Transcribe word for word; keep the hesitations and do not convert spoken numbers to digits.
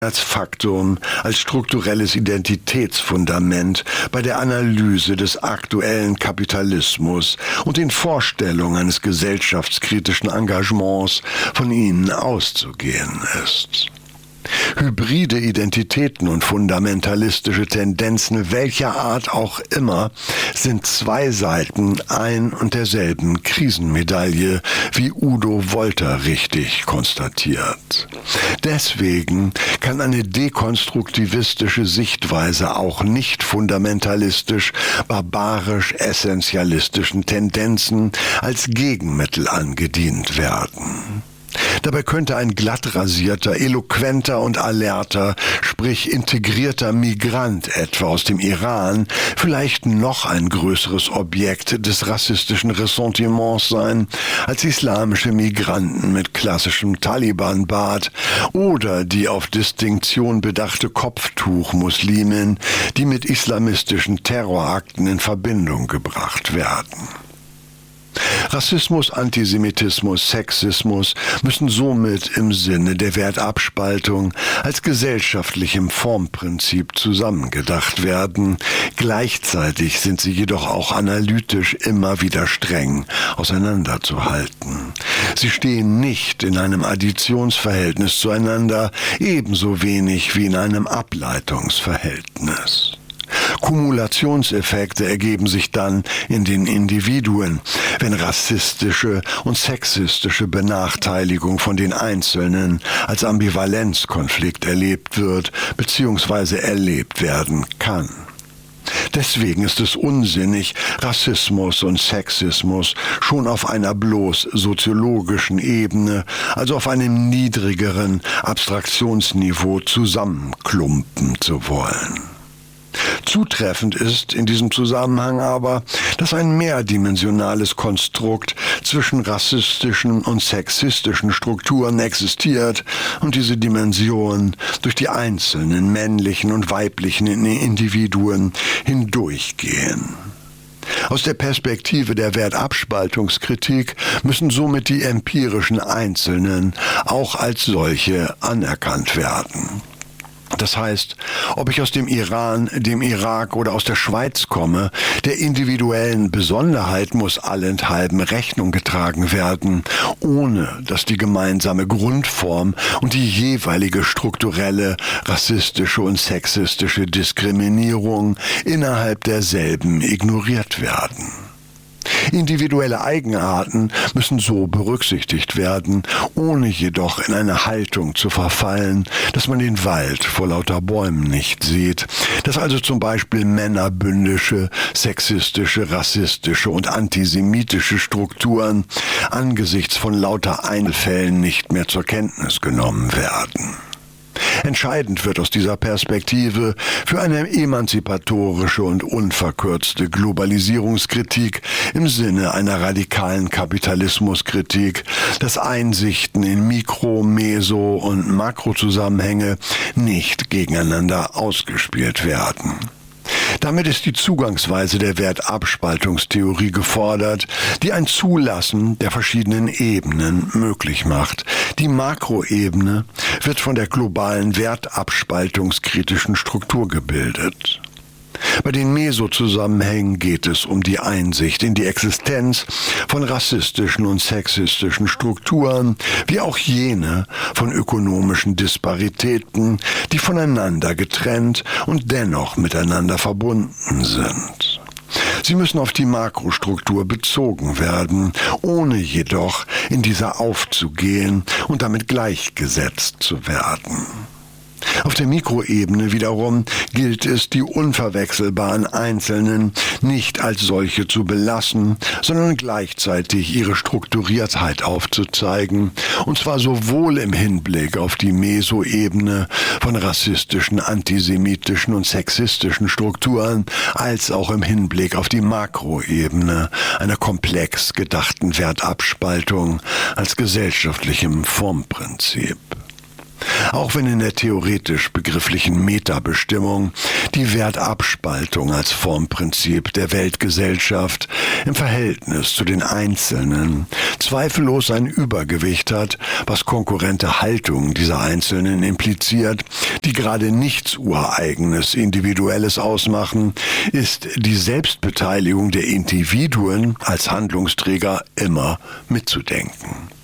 als Faktum, als strukturelles Identitätsfundament bei der Analyse des aktuellen Kapitalismus und den Vorstellungen eines gesellschaftskritischen Engagements von ihnen auszugehen ist. Hybride Identitäten und fundamentalistische Tendenzen welcher Art auch immer sind zwei Seiten ein und derselben Krisenmedaille, wie Udo Wolter richtig konstatiert. Deswegen kann eine dekonstruktivistische Sichtweise auch nicht fundamentalistisch, barbarisch essentialistischen Tendenzen als Gegenmittel angedient werden. Dabei könnte ein glatt rasierter, eloquenter und alerter, sprich integrierter Migrant etwa aus dem Iran vielleicht noch ein größeres Objekt des rassistischen Ressentiments sein als islamische Migranten mit klassischem Taliban-Bart oder die auf Distinktion bedachte Kopftuch-Muslimin, die mit islamistischen Terrorakten in Verbindung gebracht werden. Rassismus, Antisemitismus, Sexismus müssen somit im Sinne der Wertabspaltung als gesellschaftlichem Formprinzip zusammengedacht werden. Gleichzeitig sind sie jedoch auch analytisch immer wieder streng auseinanderzuhalten. Sie stehen nicht in einem Additionsverhältnis zueinander, ebenso wenig wie in einem Ableitungsverhältnis. Kumulationseffekte ergeben sich dann in den Individuen, wenn rassistische und sexistische Benachteiligung von den Einzelnen als Ambivalenzkonflikt erlebt wird bzw. erlebt werden kann. Deswegen ist es unsinnig, Rassismus und Sexismus schon auf einer bloß soziologischen Ebene, also auf einem niedrigeren Abstraktionsniveau zusammenklumpen zu wollen. Zutreffend ist in diesem Zusammenhang aber, dass ein mehrdimensionales Konstrukt zwischen rassistischen und sexistischen Strukturen existiert und diese Dimensionen durch die einzelnen männlichen und weiblichen Individuen hindurchgehen. Aus der Perspektive der Wertabspaltungskritik müssen somit die empirischen Einzelnen auch als solche anerkannt werden. Das heißt, ob ich aus dem Iran, dem Irak oder aus der Schweiz komme, der individuellen Besonderheit muss allenthalben Rechnung getragen werden, ohne dass die gemeinsame Grundform und die jeweilige strukturelle, rassistische und sexistische Diskriminierung innerhalb derselben ignoriert werden. Individuelle Eigenarten müssen so berücksichtigt werden, ohne jedoch in eine Haltung zu verfallen, dass man den Wald vor lauter Bäumen nicht sieht, dass also zum Beispiel männerbündische, sexistische, rassistische und antisemitische Strukturen angesichts von lauter Einzelfällen nicht mehr zur Kenntnis genommen werden. Entscheidend wird aus dieser Perspektive für eine emanzipatorische und unverkürzte Globalisierungskritik im Sinne einer radikalen Kapitalismuskritik, dass Einsichten in Mikro-, Meso- und Makrozusammenhänge nicht gegeneinander ausgespielt werden. Damit ist die Zugangsweise der Wertabspaltungstheorie gefordert, die ein Zulassen der verschiedenen Ebenen möglich macht. Die Makroebene wird von der globalen wertabspaltungskritischen Struktur gebildet. Bei den Mesozusammenhängen geht es um die Einsicht in die Existenz von rassistischen und sexistischen Strukturen, wie auch jene von ökonomischen Disparitäten, die voneinander getrennt und dennoch miteinander verbunden sind. Sie müssen auf die Makrostruktur bezogen werden, ohne jedoch in dieser aufzugehen und damit gleichgesetzt zu werden. Auf der Mikroebene wiederum gilt es, die unverwechselbaren Einzelnen nicht als solche zu belassen, sondern gleichzeitig ihre Strukturiertheit aufzuzeigen, und zwar sowohl im Hinblick auf die Mesoebene von rassistischen, antisemitischen und sexistischen Strukturen, als auch im Hinblick auf die Makroebene einer komplex gedachten Wertabspaltung als gesellschaftlichem Formprinzip. Auch wenn in der theoretisch begrifflichen Metabestimmung die Wertabspaltung als Formprinzip der Weltgesellschaft im Verhältnis zu den Einzelnen zweifellos ein Übergewicht hat, was konkurrente Haltungen dieser Einzelnen impliziert, die gerade nichts Ureigenes, Individuelles ausmachen, ist die Selbstbeteiligung der Individuen als Handlungsträger immer mitzudenken.